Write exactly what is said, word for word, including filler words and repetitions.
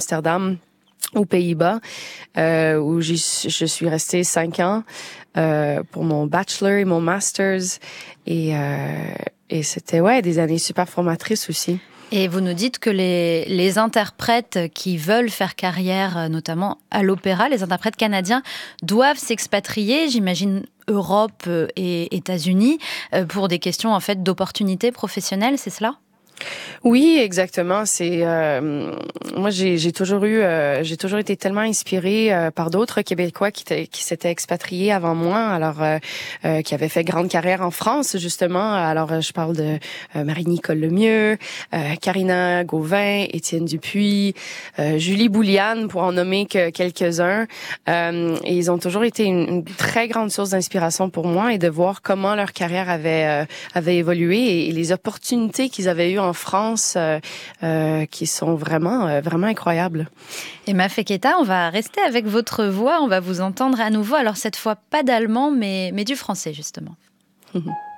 Amsterdam, aux Pays-Bas, euh, où j'y, je suis restée cinq ans euh, pour mon bachelor et mon master's. Et, euh, et c'était ouais des années super formatrices aussi. Et vous nous dites que les, les interprètes qui veulent faire carrière, notamment à l'opéra, les interprètes canadiens, doivent s'expatrier, j'imagine Europe et États-Unis, pour des questions en fait d'opportunités professionnelles, c'est cela ? Oui, exactement. C'est euh, moi j'ai j'ai toujours eu euh, j'ai toujours été tellement inspirée euh, par d'autres Québécois qui qui s'étaient expatriés avant moi, alors euh, euh, qui avaient fait grande carrière en France justement. Alors euh, je parle de euh, Marie-Nicole Lemieux, euh, Karina Gauvin, Étienne Dupuis, euh, Julie Bouliane pour en nommer que quelques-uns. Euh, et ils ont toujours été une, une très grande source d'inspiration pour moi et de voir comment leur carrière avait euh, avait évolué et, et les opportunités qu'ils avaient eues en France euh, euh, qui sont vraiment euh, vraiment incroyables. Emma Feketa, on va rester avec votre voix, on va vous entendre à nouveau. Alors cette fois pas d'allemand mais mais du français justement.